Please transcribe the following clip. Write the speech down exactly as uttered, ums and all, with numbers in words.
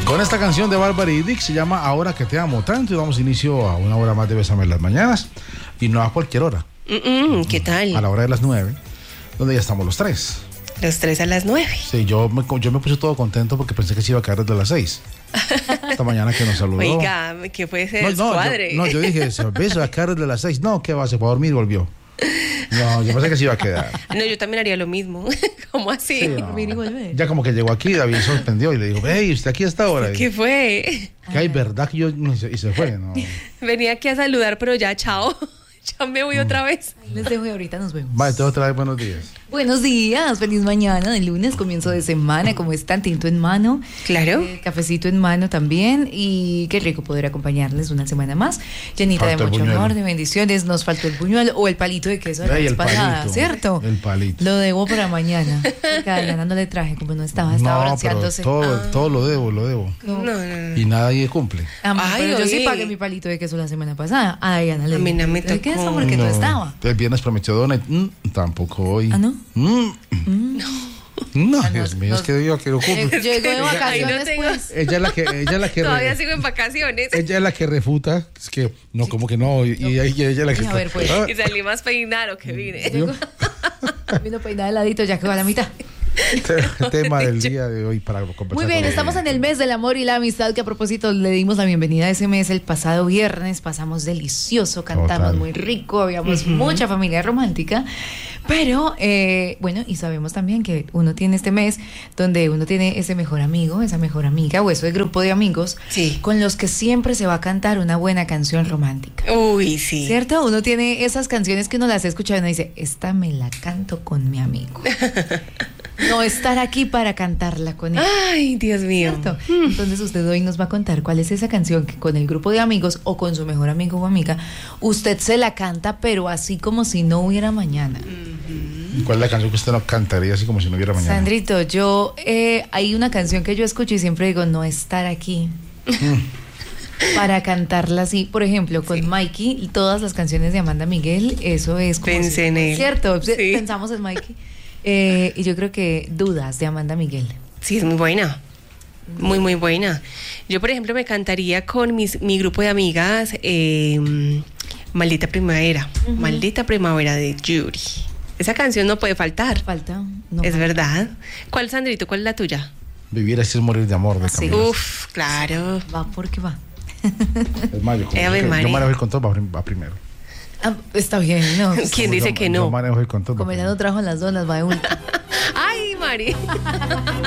Con esta canción de Bárbara y Dick se llama Ahora que te amo tanto y damos inicio a una hora más de Bésame en las mañanas y no a cualquier hora. Mm-mm, ¿qué tal? A la hora de las nueve, donde ya estamos los tres. Los tres a las nueve. Sí, yo me, yo me puse todo contento porque pensé que se iba a caer desde las seis. Esta mañana que nos saludó. Oiga, ¿qué puede ser no, no, descuadre? yo, no, yo dije, se va a caer desde las seis. No, ¿qué va? Se fue a dormir y volvió. No, yo pensé que se iba a quedar. No, yo también haría lo mismo. ¿Cómo así? Sí, no. Ya como que llegó aquí, David sorprendió y le dijo, hey, ¿usted aquí a esta hora? ¿Qué fue? Que hay verdad que yo... Y se, y se fue, ¿no? Venía aquí a saludar, pero ya, chao. Ya me voy mm. otra vez. Ahí les dejo y ahorita nos vemos. Vale, te otra vez buenos días. Buenos días, feliz mañana de lunes, comienzo de semana, ¿cómo están? Tinto en mano. Claro. Eh, cafecito en mano también y qué rico poder acompañarles una semana más, llenita Falta de mucho buñuelo. amor, de bendiciones. Nos faltó el buñuelo o el palito de queso de la Ay, vez el pasada, palito, ¿cierto? el palito. Lo debo para mañana. Cada no le traje, como no estaba, estaba No, pero bronceándose. todo, Ah. todo lo debo, lo debo. No, no, no. Y nadie cumple. Ah, Ay, pero yo sí oye. pagué mi palito de queso la semana pasada. Ay, Ana, le A mí no me palito de tocó. queso porque no, estaba. El viernes prometió dona y mm, tampoco hoy. ¿Ah, no? Mm. Mm. No, Ah, Dios nos- mío, es nos- que yo quiero Eh, cumplir. llegó de Ay, no vacaciones, tengo- pues. Ella es la que, ella es la que Todavía re- sigo en vacaciones. ella es la que refuta, es que no, como que no, y, y ella es la que A ver, pues. Ah, Y salí más peinado que vine. Llegó. Vino peinada de ladito, ya quedó a la mitad. te- tema del día de hoy para conversar. Muy bien, con estamos en el mes del amor y la amistad, que a propósito le dimos la bienvenida a ese mes el pasado viernes. Pasamos delicioso, cantamos Total. muy rico, habíamos mucha familia romántica. Pero, eh, bueno, y sabemos también que uno tiene este mes donde uno tiene ese mejor amigo, esa mejor amiga o ese grupo de amigos Sí. con los que siempre se va a cantar una buena canción romántica. Uy, sí. ¿Cierto? Uno tiene esas canciones que uno las escucha y uno dice, esta me la canto con mi amigo. No estar aquí para cantarla con él. Ay, Dios mío. ¿Cierto? Entonces usted hoy nos va a contar cuál es esa canción que con el grupo de amigos o con su mejor amigo o amiga usted se la canta, pero así como si no hubiera mañana. ¿Cuál es la canción que usted no cantaría así como si no hubiera mañana? Sandrito, yo eh, hay una canción que yo escucho y siempre digo, no estar aquí para cantarla así. Por ejemplo, con Sí. Mikey y todas las canciones de Amanda Miguel, eso es como Pensé si- en él. ¿cierto? Sí. Pensamos en Mikey. Eh, y yo creo que Dudas de Amanda Miguel. Sí, es muy buena. Muy, muy buena. Yo, por ejemplo, me cantaría con mis, mi grupo de amigas eh, Maldita Primavera. Ujú. Maldita Primavera de Yuri. Esa canción no puede faltar. Falta. No es falta. verdad. ¿Cuál, Sandrito? ¿Cuál es la tuya? Vivir así es morir de amor de Ah, sí. Camilo. Uf, claro. Va porque va. Es más, yo, como Ave que yo María. manejo el control, va, prim- va primero. Ah, está bien, ¿no? ¿Quién Como dice yo- que Yo no? manejo el control. va Como ya primero. no trajo las donas, va de último. Ay, Mari.